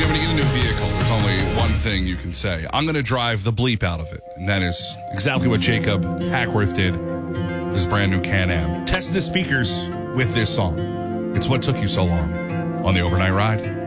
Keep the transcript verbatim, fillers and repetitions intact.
You know, when you get a new vehicle, there's only one thing you can say. I'm going to drive the bleep out of it. And that is exactly what Jacob Hackworth did with his brand new Can-Am. Test the speakers with this song. It's what took you so long on the overnight ride.